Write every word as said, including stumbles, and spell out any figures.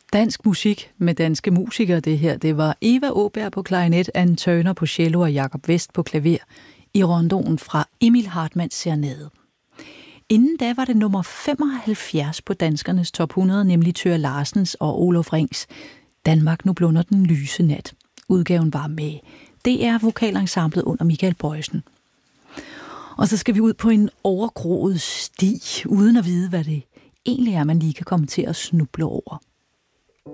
Dansk musik med danske musikere, det her. Det var Eva Åberg på klarinet, Anne Turner på cello og Jakob West på klaver i rondoen fra Emil Hartmanns Serenade. Inden da var det nummer femoghalvfjerds på danskernes top hundrede, nemlig Thøger Larsens og Olof Rings Danmark, nu blunder den lyse nat. Udgaven var med D R-vokalensemblet under Michael Bojesen. Og så skal vi ud på en overgroet sti, uden at vide, hvad det egentlig er, man lige kan komme til at snuble over.